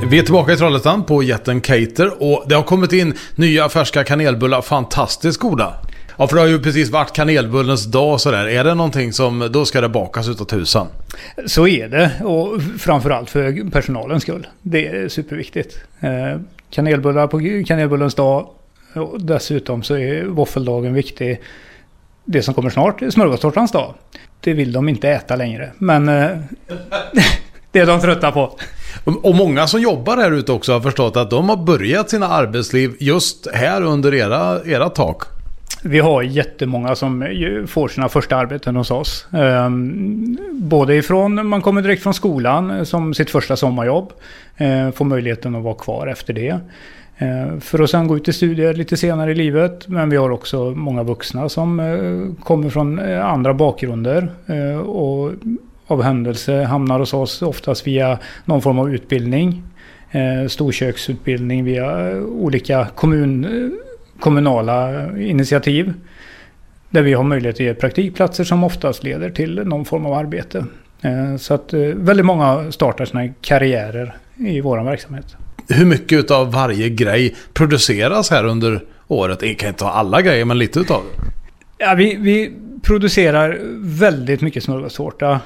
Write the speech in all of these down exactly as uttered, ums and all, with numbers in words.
Vi är tillbaka i Trollhättan på Jätten Cater och det har kommit in nya färska kanelbullar, fantastiskt goda. Ja, för det har ju precis varit kanelbullens dag så där. Är det någonting som då ska det bakas utav tusan? Så är det, och framförallt för personalens skull. Det är superviktigt. Eh, kanelbullar på kanelbullens dag, och dessutom så är våffeldagen viktig. Det som kommer snart är smörgåstårtans dag. Det vill de inte äta längre, men eh, det är de trötta på. Och många som jobbar här ute också har förstått att de har börjat sina arbetsliv just här under era, era tak. Vi har jättemånga som får sina första arbeten hos oss. Um, både ifrån, man kommer direkt från skolan som sitt första sommarjobb. Uh, får möjligheten att vara kvar efter det. Uh, för att sedan gå ut i studier lite senare i livet. Men vi har också många vuxna som uh, kommer från uh, andra bakgrunder. Uh, och av händelse hamnar hos oss oftast via någon form av utbildning. Uh, storköksutbildning via uh, olika kommun... Uh, kommunala initiativ där vi har möjlighet att ge praktikplatser som oftast leder till någon form av arbete. Så att väldigt många startar sina karriärer i vår verksamhet. Hur mycket av varje grej produceras här under året? Jag kan inte ta alla grejer, men lite utav det. Ja, vi, vi producerar väldigt mycket smörgåstårta.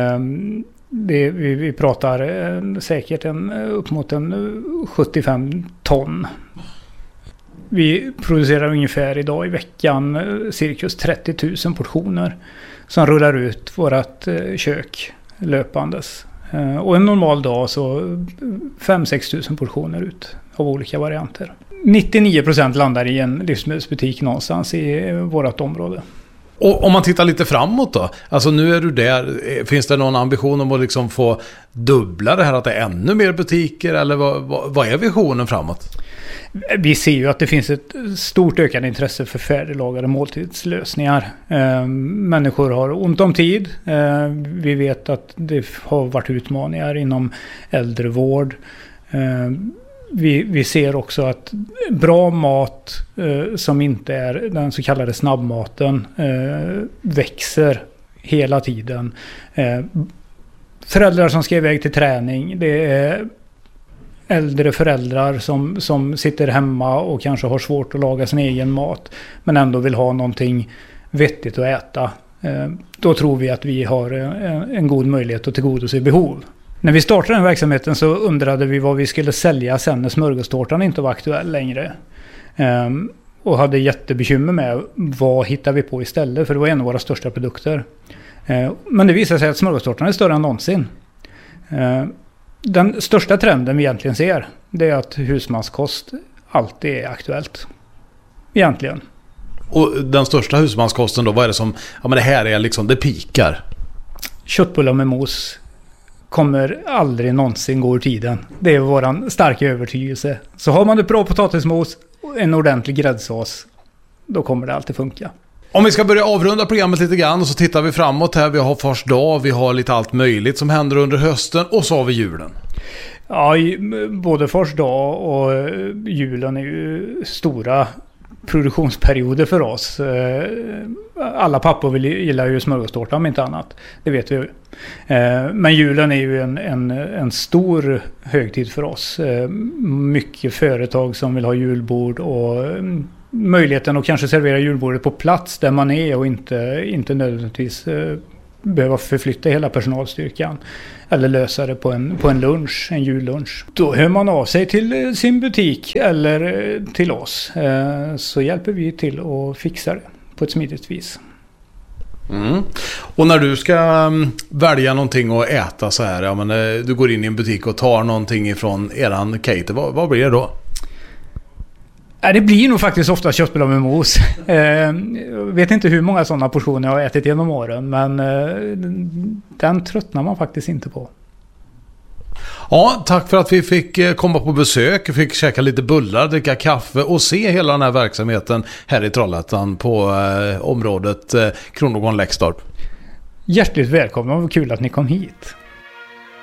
Det, vi, vi pratar säkert en, upp mot en sjuttiofem ton. Vi producerar ungefär idag i veckan cirka trettio tusen portioner som rullar ut vårat kök löpandes. Och en normal dag så fem till sex tusen portioner ut av olika varianter. nittionio procent landar i en livsmedelsbutik någonstans i vårt område. Och om man tittar lite framåt då, alltså nu är du där, finns det någon ambition om att liksom få dubbla det här, att det är ännu mer butiker, eller vad, vad, vad är visionen framåt? Vi ser ju att det finns ett stort ökande intresse för färdiglagade måltidslösningar. Eh, människor har ont om tid. Eh, vi vet att det har varit utmaningar inom äldrevård. Eh, vi, vi ser också att bra mat eh, som inte är den så kallade snabbmaten eh, växer hela tiden. Eh, föräldrar som ska iväg till träning, det är äldre föräldrar som, som sitter hemma och kanske har svårt att laga sin egen mat men ändå vill ha någonting vettigt att äta. Eh, då tror vi att vi har en, en god möjlighet att tillgodose behov. När vi startade den verksamheten så undrade vi vad vi skulle sälja sen när smörgåstårtan inte var aktuell längre. Eh, och hade jättebekymmer med vad hittar vi på istället, för det var en av våra största produkter. Eh, men det visade sig att smörgåstårtan är större än någonsin. Eh, Den största trenden vi egentligen ser, det är att husmanskost alltid är aktuellt. Egentligen. Och den största husmanskosten då, vad är det som, ja men det här är liksom, det pikar? Köttbullar med mos kommer aldrig någonsin gå ur tiden. Det är våran starka övertygelse. Så har man ett bra potatismos och en ordentlig gräddsås, då kommer det alltid funka. Om vi ska börja avrunda programmet lite grann, och så tittar vi framåt här. Vi har Fars dag, vi har lite allt möjligt som händer under hösten, och så har vi julen. Ja, både Fars dag och julen är ju stora produktionsperioder för oss. Alla pappor vill, gillar ju smörgåstårta om inte annat. Det vet vi ju. Men julen är ju en, en, en stor högtid för oss. Mycket företag som vill ha julbord och möjligheten att kanske servera julbordet på plats där man är och inte, inte nödvändigtvis eh, behöva förflytta hela personalstyrkan eller lösa det på en, på en lunch, en jullunch. Då hör man av sig till sin butik eller till oss, eh, så hjälper vi till att fixa det på ett smidigt vis. Mm. Och när du ska um, välja någonting att äta så här, ja, men, eh, du går in i en butik och tar någonting ifrån eran cater, vad, vad blir det då? Det blir nog faktiskt ofta köttbullar med mos. Jag vet inte hur många sådana portioner jag har ätit genom åren, men den tröttnar man faktiskt inte på. Ja, tack för att vi fick komma på besök, fick käka lite bullar, dricka kaffe och se hela den här verksamheten här i Trollhättan på eh, området eh, Kronogården Läxtorp. Hjärtligt välkomna, vad kul att ni kom hit.